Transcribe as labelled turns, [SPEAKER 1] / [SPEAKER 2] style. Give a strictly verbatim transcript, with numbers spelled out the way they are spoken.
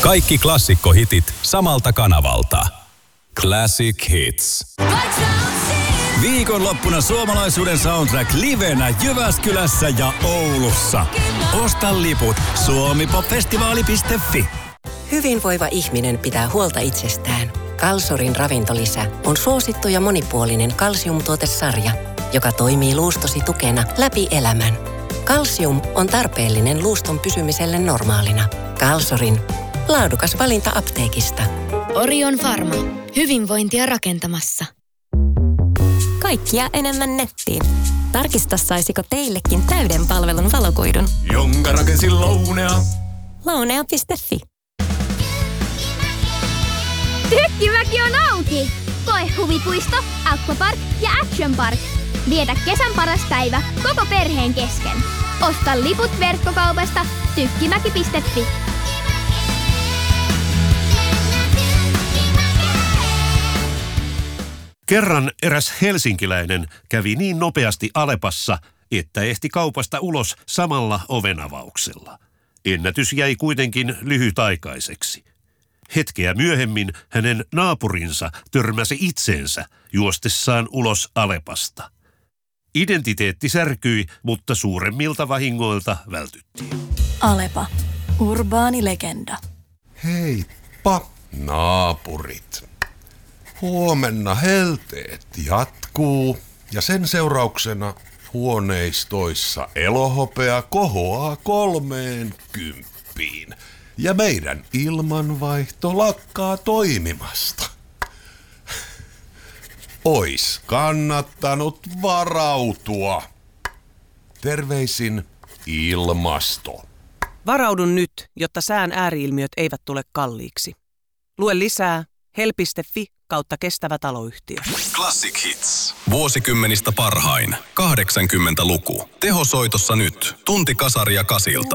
[SPEAKER 1] Kaikki klassikkohitit samalta kanavalta. Classic Hits. Viikonloppuna suomalaisuuden soundtrack livenä Jyväskylässä ja Oulussa. Osta liput suomi-pop-festivaali piste fi.
[SPEAKER 2] Hyvinvoiva ihminen pitää huolta itsestään. Kalsorin ravintolisä on suosittu ja monipuolinen kalsiumtuotesarja, joka toimii luustosi tukena läpi elämän. Kalsium on tarpeellinen luuston pysymiselle normaalina. Kalsorin laadukas valinta apteekista.
[SPEAKER 3] Orion Pharma. Hyvinvointia rakentamassa.
[SPEAKER 4] Kaikkia enemmän nettiin. Tarkista, saisiko teillekin täyden palvelun valokuidun.
[SPEAKER 5] Jonka rakensin Lounea.
[SPEAKER 4] Lounea piste fi.
[SPEAKER 6] Tykkimäki on auki! Koe huvipuisto, aquapark ja action park. Vietä kesän paras päivä koko perheen kesken. Osta liput verkkokaupasta tykkimäki piste fi.
[SPEAKER 7] Kerran eräs helsinkiläinen kävi niin nopeasti Alepassa, että ehti kaupasta ulos samalla ovenavauksella. Ennätys jäi kuitenkin lyhytaikaiseksi. Hetkeä myöhemmin hänen naapurinsa törmäsi itseensä juostessaan ulos Alepasta. Identiteetti särkyi, mutta suuremmilta vahingoilta vältyttiin.
[SPEAKER 8] Alepa. Urbaani legenda.
[SPEAKER 9] Heippa, naapurit. Huomenna helteet jatkuu ja sen seurauksena huoneistoissa elohopea kohoaa kolmeen kymppiin. Ja meidän ilmanvaihto lakkaa toimimasta. Ois kannattanut varautua. Terveisin ilmasto.
[SPEAKER 10] Varaudun nyt, jotta sään ääriilmiöt eivät tule kalliiksi. Lue lisää hel piste fi kautta kestävä taloyhtiö.
[SPEAKER 1] Classic Hits. Vuosikymmenistä parhain. kahdeksankymmentäluku. Tehosoitossa nyt. Tunti kasaria kasilta.